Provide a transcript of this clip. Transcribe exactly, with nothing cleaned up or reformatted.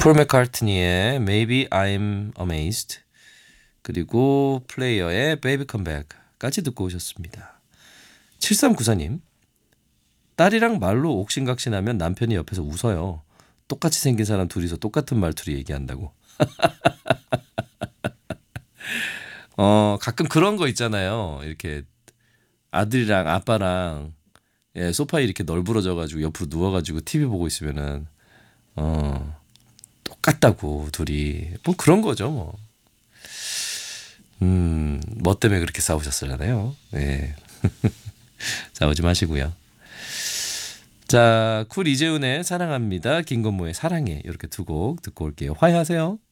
폴 맥카트니의 Maybe I'm Amazed 그리고 플레이어의 Baby Come Back까지 듣고 오셨습니다. 칠삼구사님 딸이랑 말로 옥신각신하면 남편이 옆에서 웃어요. 똑같이 생긴 사람 둘이서 똑같은 말투로 얘기한다고. 어 가끔 그런 거 있잖아요. 이렇게 아들이랑 아빠랑 예, 소파에 이렇게 널브러져가지고 옆으로 누워가지고 티비 보고 있으면은 어 똑같다고 둘이 뭐 그런 거죠 뭐. 음, 뭐 때문에 그렇게 싸우셨을려나요? 예. 싸우지 마시고요. 자, 쿨 이재훈의 사랑합니다. 김건모의 사랑해 이렇게 두 곡 듣고 올게요. 화해하세요.